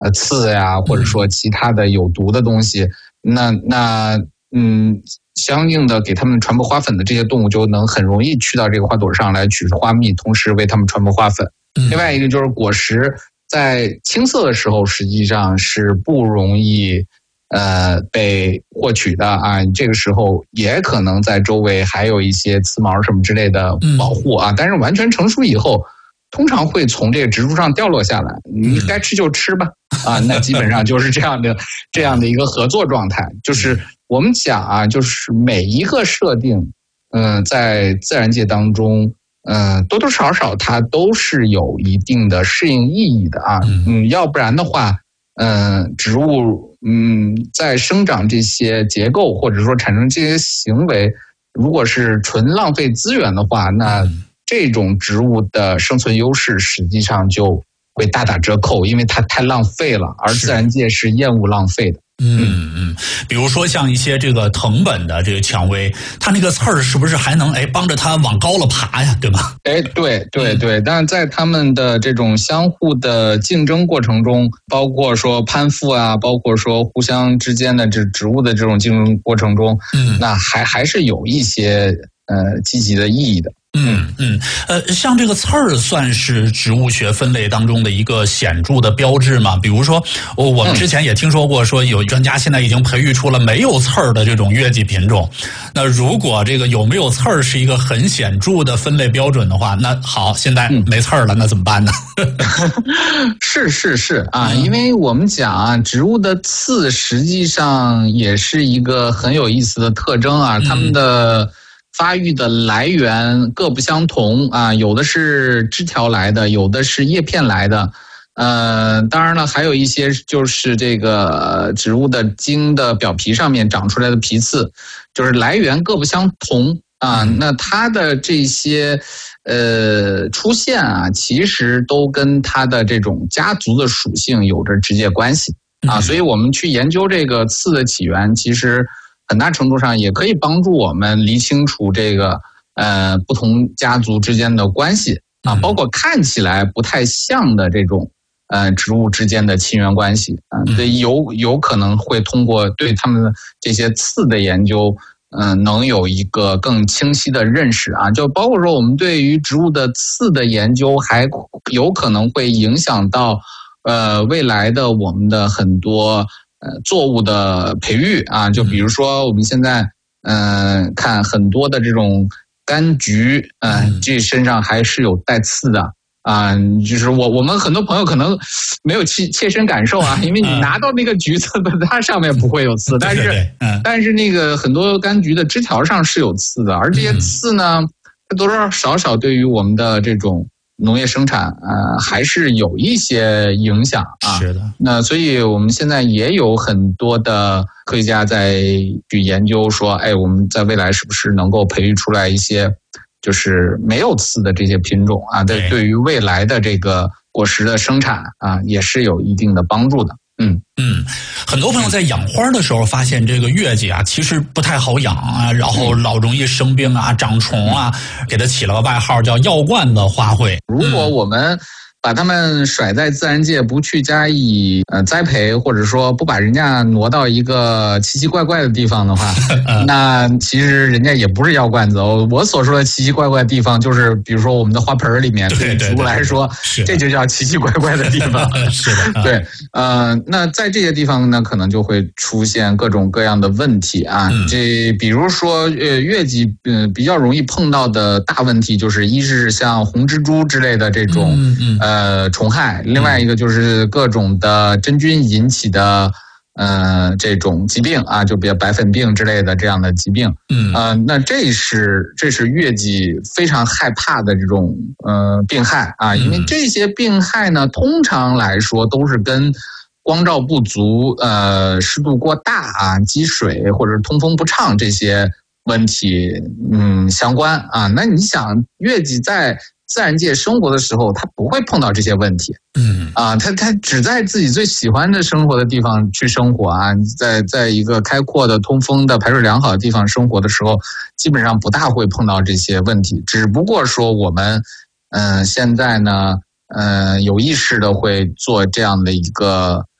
刺呀，或者说其他的有毒的东西，相应的给它们传播花粉的这些动物就能很容易去到这个花朵上来取出花蜜，同时为它们传播花粉。另外一个就是果实在青色的时候实际上是不容易被获取的啊，这个时候也可能在周围还有一些刺毛什么之类的保护啊，但是完全成熟以后通常会从这个植树上掉落下来，你该吃就吃吧啊，那基本上就是这样的一个合作状态。就是我们讲啊，就是每一个设定在自然界当中多多少少它都是有一定的适应意义的啊，要不然的话植物在生长这些结构或者说产生这些行为，如果是纯浪费资源的话，那这种植物的生存优势实际上就会大打折扣，因为它太浪费了，而自然界是厌恶浪费的。 比如说像一些这个藤本的这个蔷薇，它那个刺儿是不是还能帮着它往高了爬呀，对吧？ 对，但是在它们的这种相互的竞争过程中，包括说攀附啊，包括说互相之间的这植物的这种竞争过程中，那还是有一些积极的意义的。 像这个刺儿算是植物学分类当中的一个显著的标志吗？比如说，我们之前也听说过，说有专家现在已经培育出了没有刺儿的这种月季品种。那如果这个有没有刺儿是一个很显著的分类标准的话，那好，现在没刺儿了，那怎么办呢？ 是啊，因为我们讲啊，植物的刺实际上也是一个很有意思的特征啊，它们的发育的来源各不相同啊，有的是枝条来的，有的是叶片来的。当然了，还有一些就是这个植物的茎的表皮上面长出来的皮刺，就是来源各不相同啊。那它的这些出现啊，其实都跟它的这种家族的属性有着直接关系啊。所以我们去研究这个刺的起源，其实很大程度上也可以帮助我们理清楚这个不同家族之间的关系啊，包括看起来不太像的这种植物之间的亲缘关系啊，有可能会通过对他们这些刺的研究，能有一个更清晰的认识啊，就包括说我们对于植物的刺的研究，还有可能会影响到未来的我们的很多作物的培育啊，就比如说我们现在看很多的这种柑橘，这身上还是有带刺的啊，就是我们很多朋友可能没有切身感受啊，因为你拿到那个橘子的，它上面不会有刺，但是那个很多柑橘的枝条上是有刺的，而这些刺呢，多多少少对于我们的这种农业生产还是有一些影响啊。 是的。 那所以我们现在也有很多的科学家在去研究说，我们在未来是不是能够培育出来一些就是没有刺的这些品种啊，对于未来的这个果实的生产啊，也是有一定的帮助的。 很多朋友在养花的时候发现这个月季啊，其实不太好养啊，然后老容易生病啊、长虫啊，给它起了个外号叫药罐子花卉。 如果我们把它们甩在自然界，不去加以栽培，或者说不把人家挪到一个奇奇怪怪的地方的话，那其实人家也不是药罐子。我所说的奇奇怪怪的地方，就是比如说我们的花盆里面，对植物来说，这就叫奇奇怪怪的地方。 是的， 对，那在这些地方呢，可能就会出现各种各样的问题啊。这比如说月季，比较容易碰到的大问题，就是一是像红蜘蛛之类的这种虫害，另外一个就是各种的真菌引起的这种疾病啊，就比如白粉病之类的这样的疾病。那这是月季非常害怕的这种病害啊，因为这些病害呢，通常来说都是跟光照不足、湿度过大啊、积水或者通风不畅这些问题相关啊。那你想，月季在自然界生活的时候，它不会碰到这些问题。它只在自己最喜欢的生活的地方去生活啊，在一个开阔的、通风的、排水良好的地方生活的时候，基本上不大会碰到这些问题。只不过说我们现在呢有意识的会做这样的一个